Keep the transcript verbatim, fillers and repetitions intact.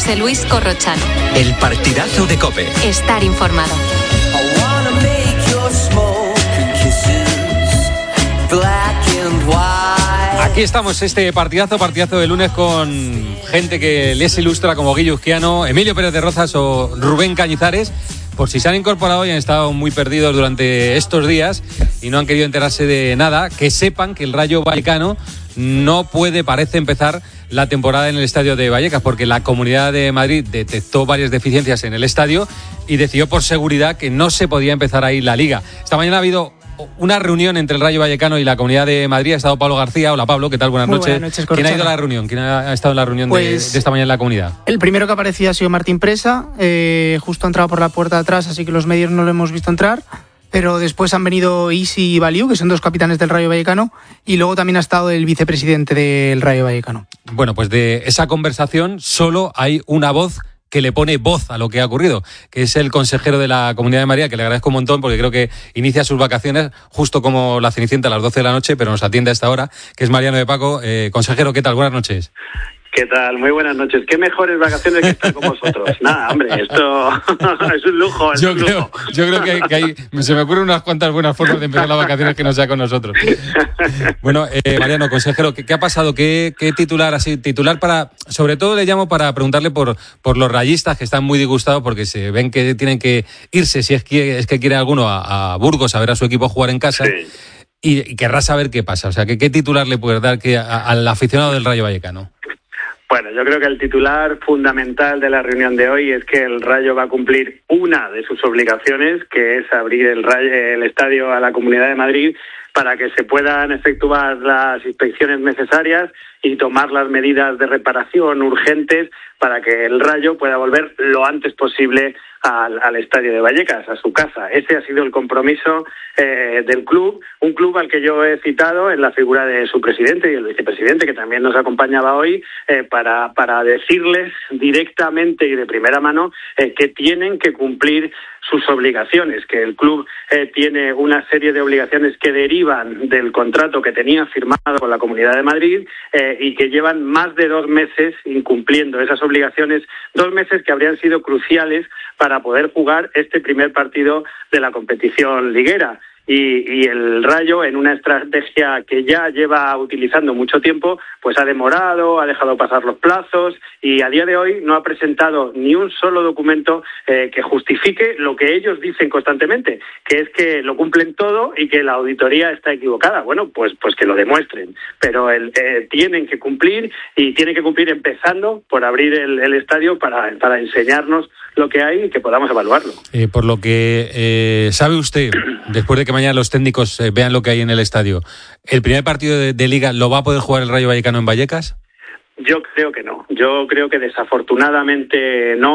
José Luis Corrochano. El partidazo de COPE. Estar informado. Aquí estamos, este partidazo, partidazo de lunes con gente que les ilustra como Guillo Uzquiano, Emilio Pérez de Rozas o Rubén Cañizares. Por si se han incorporado y han estado muy perdidos durante estos días y no han querido enterarse de nada, que sepan que el Rayo Vallecano no puede, parece, empezar la temporada en el estadio de Vallecas, porque la Comunidad de Madrid detectó varias deficiencias en el estadio y decidió por seguridad que no se podía empezar ahí la Liga. Esta mañana ha habido una reunión entre el Rayo Vallecano y la Comunidad de Madrid. Ha estado Pablo García. Hola, Pablo, ¿qué tal? Buenas Muy noches. Buenas noches, ¿Quién ha ido a la reunión? ¿Quién ha estado en la reunión pues, de, de esta mañana en la Comunidad? El primero que aparecía ha sido Martín Presa. Eh, justo ha entrado por la puerta de atrás, así que los medios no lo hemos visto entrar. Pero después han venido Isi y Baliu, que son dos capitanes del Rayo Vallecano, y luego también ha estado el vicepresidente del Rayo Vallecano. Bueno, pues de esa conversación solo hay una voz que le pone voz a lo que ha ocurrido, que es el consejero de la Comunidad de Madrid, que le agradezco un montón porque creo que inicia sus vacaciones justo como la Cenicienta a las doce de la noche, pero nos atiende a esta hora, que es Mariano de Paco. Eh, consejero, ¿qué tal? Buenas noches. ¿Qué tal? Muy buenas noches. Qué mejores vacaciones que estar con vosotros. Nada, hombre, esto es un lujo. Es yo, un creo, lujo. yo creo que hay, que hay, se me ocurren unas cuantas buenas formas de empezar las vacaciones que no sea con nosotros. Bueno, eh, Mariano, consejero, ¿qué, qué ha pasado? ¿Qué, qué titular así? Titular para, sobre todo le llamo para preguntarle por, por los rayistas que están muy disgustados porque se ven que tienen que irse, si es que, es que quiere alguno, a, a Burgos a ver a su equipo jugar en casa. Sí. Y, y querrá saber qué pasa. O sea, ¿qué, qué titular le puedes dar que a, al aficionado del Rayo Vallecano? Bueno, yo creo que el titular fundamental de la reunión de hoy es que el Rayo va a cumplir una de sus obligaciones, que es abrir el, Rayo, el estadio a la Comunidad de Madrid para que se puedan efectuar las inspecciones necesarias y tomar las medidas de reparación urgentes para que el Rayo pueda volver lo antes posible al, al estadio de Vallecas, a su casa. Ese ha sido el compromiso eh, del club, un club al que yo he citado en la figura de su presidente y el vicepresidente, que también nos acompañaba hoy, eh, para, para decirles directamente y de primera mano eh, que tienen que cumplir sus obligaciones, que el club eh, tiene una serie de obligaciones que derivan del contrato que tenía firmado con la Comunidad de Madrid eh, y que llevan más de dos meses incumpliendo esas obligaciones, dos meses que habrían sido cruciales para poder jugar este primer partido de la competición liguera. Y, y el Rayo, en una estrategia que ya lleva utilizando mucho tiempo, pues ha demorado, ha dejado pasar los plazos y a día de hoy no ha presentado ni un solo documento eh, que justifique lo que ellos dicen constantemente, que es que lo cumplen todo y que la auditoría está equivocada. Bueno, pues pues que lo demuestren, pero el, eh, tienen que cumplir y tienen que cumplir empezando por abrir el, el estadio para, para enseñarnos lo que hay y que podamos evaluarlo. Eh, por lo que eh, sabe usted, después de que mañana los técnicos eh, vean lo que hay en el estadio, ¿el primer partido de, de Liga lo va a poder jugar el Rayo Vallecano en Vallecas? Yo creo que no. Yo creo que desafortunadamente no.